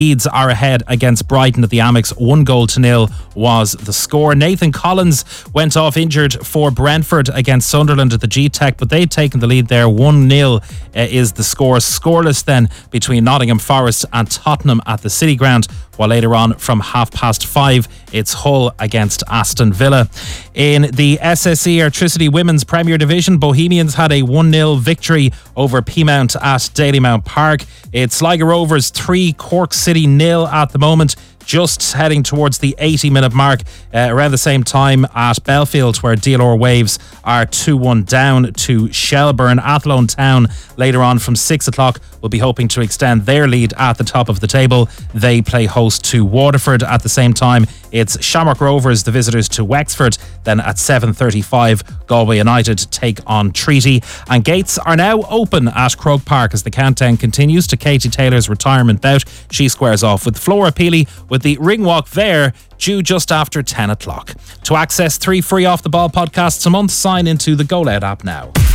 Leeds are ahead against Brighton at the Amex. 1-0 was the score. Nathan Collins went off injured for Brentford against Sunderland at the G-Tech, but they'd taken the lead there. 1-0 is the score. Scoreless then between Nottingham Forest and Tottenham at the City Ground, while later on from 5:30 it's Hull against Aston Villa. In the SSE Airtricity Women's Premier Division, Bohemians had a 1-0 victory over Peamount at Dalymount Park. It's Sligo Rovers 3, Cork City 0 at the moment. Just heading towards the 80-minute mark, around the same time at Belfield, where DLR Waves are 2-1 down to Shelburne. Athlone Town later on from 6 o'clock will be hoping to extend their lead at the top of the table. They play host to Waterford. At the same time, it's Shamrock Rovers, the visitors to Wexford. Then at 7:35, Galway United take on Treaty. And gates are now open at Croke Park as the countdown continues to Katie Taylor's retirement bout. She squares off with Flora Peely, with the ring walk there due just after 10 o'clock. To access 3 free Off the Ball podcasts a month, sign into the Go Loud app now.